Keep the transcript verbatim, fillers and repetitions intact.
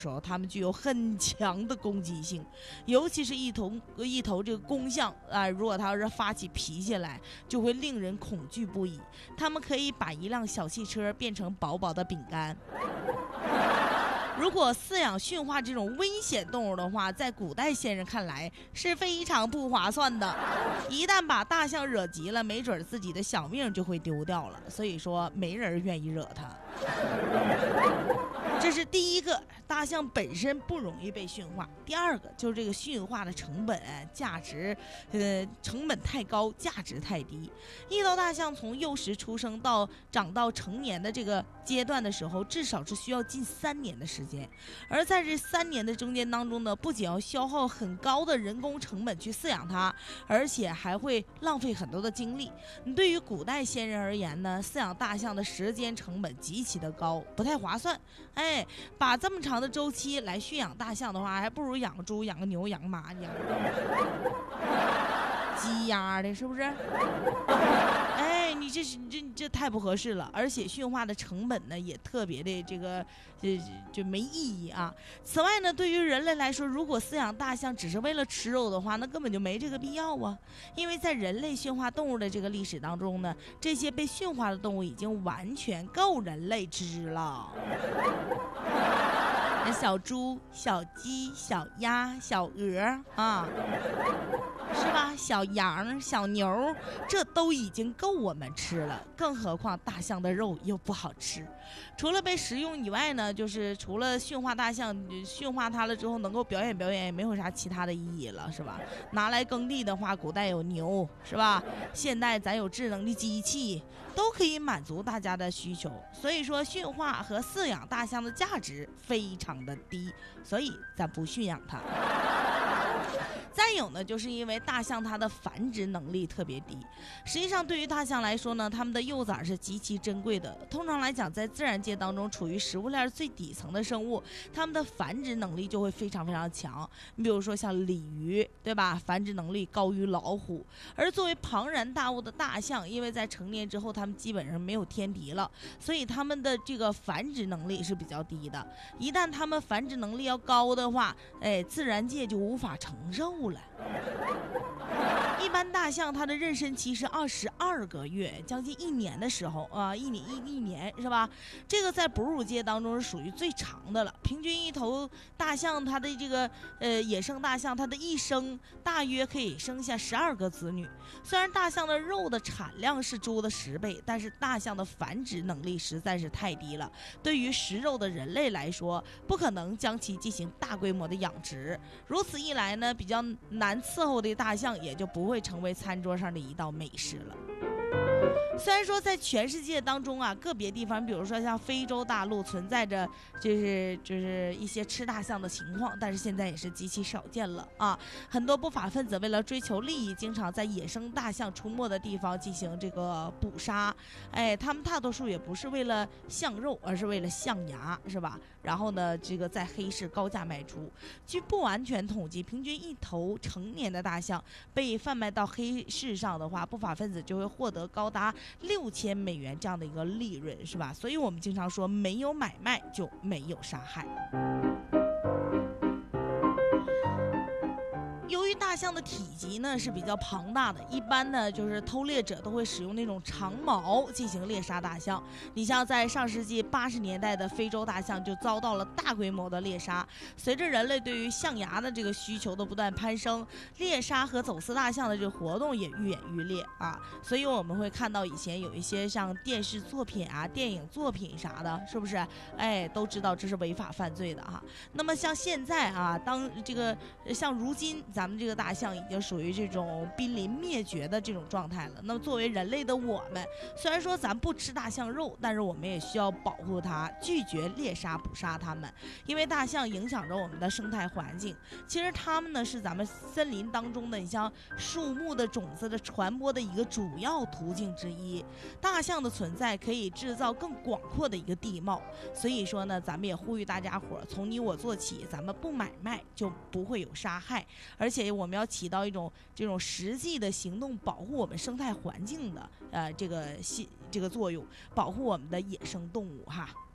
时候，它们具有很强的攻击性，尤其是一头一头这个公象啊、呃，如果它要是发起脾气来，就会令人恐惧不已。它们可以把一辆小汽车变成薄薄的饼干。如果饲养驯化这种危险动物的话，在古代先人看来是非常不划算的。一旦把大象惹急了，没准自己的小命就会丢掉了。所以说，没人愿意惹它。这是第一个，大象本身不容易被驯化。第二个就是这个驯化的成本价值，呃，成本太高，价值太低。一头大象从幼时出生到长到成年的这个阶段的时候，至少是需要近三年的时间。而在这三年的中间当中呢，不仅要消耗很高的人工成本去饲养它，而且还会浪费很多的精力。对于古代先人而言呢，饲养大象的时间成本极其的高，不太划算。哎。把这么长的周期来驯养大象的话，还不如养个猪、养个牛、养个马、养个鸡鸭的，是不是？哎，你这是这这太不合适了，而且驯化的成本呢也特别的这个这就没意义啊。此外呢，对于人类来说，如果饲养大象只是为了吃肉的话，那根本就没这个必要啊。因为在人类驯化动物的这个历史当中呢，这些被驯化的动物已经完全够人类吃了。小猪、小鸡、小鸭、小鹅啊，是吧？小羊、小牛，这都已经够我们吃了，更何况大象的肉又不好吃。除了被食用以外呢，就是除了驯化大象，驯化它了之后能够表演表演，也没有啥其他的意义了，是吧？拿来耕地的话，古代有牛，是吧？现代咱有智能的机器，都可以满足大家的需求。所以说，驯化和饲养大象的价值非常的低，所以咱不驯养它。再有呢，就是因为大象它的繁殖能力特别低。实际上，对于大象来说呢，它们的幼崽是极其珍贵的。通常来讲，在自然界当中，处于食物链最底层的生物，它们的繁殖能力就会非常非常强。你比如说像鲤鱼，对吧？繁殖能力高于老虎。而作为庞然大物的大象，因为在成年之后，它们基本上没有天敌了，所以它们的这个繁殖能力是比较低的。一旦它们繁殖能力要高的话，哎，自然界就无法承受了。一般大象它的妊娠期是二十二个月，将近一年的时候啊，一年一一年是吧？这个在哺乳界当中是属于最长的了。平均一头大象它的这个呃野生大象，它的一生大约可以生下十二个子女。虽然大象的肉的产量是猪的十倍，但是大象的繁殖能力实在是太低了。对于食肉的人类来说，不可能将其进行大规模的养殖。如此一来呢，比较难伺候的大象也就不会成为餐桌上的一道美食了。虽然说在全世界当中啊，个别地方，比如说像非洲大陆存在着就是就是一些吃大象的情况，但是现在也是极其少见了啊。很多不法分子为了追求利益，经常在野生大象出没的地方进行这个捕杀。哎，他们大多数也不是为了象肉，而是为了象牙，是吧？然后呢，这个在黑市高价卖出。据不完全统计，平均一头成年的大象被贩卖到黑市上的话，不法分子就会获得高达六千美元这样的一个利润，是吧？所以我们经常说，没有买卖就没有杀害。由于大象的体积呢是比较庞大的，一般呢就是偷猎者都会使用那种长矛进行猎杀大象。你像在上世纪八十年代的非洲大象就遭到了大规模的猎杀。随着人类对于象牙的这个需求的不断攀升，猎杀和走私大象的这个活动也愈演愈烈啊。所以我们会看到以前有一些像电视作品啊、电影作品啥的，是不是？哎，都知道这是违法犯罪的啊。那么像现在啊，当这个像如今咱们这个大象已经属于这种濒临灭绝的这种状态了。那么作为人类的我们，虽然说咱不吃大象肉，但是我们也需要保护它，拒绝猎杀捕杀它们，因为大象影响着我们的生态环境。其实它们呢是咱们森林当中的你像树木的种子的传播的一个主要途径之一。大象的存在可以制造更广阔的一个地貌，所以说呢，咱们也呼吁大家伙从你我做起，咱们不买卖就不会有杀害，而且我们要起到一种这种实际的行动，保护我们生态环境的呃这个这个作用，保护我们的野生动物哈。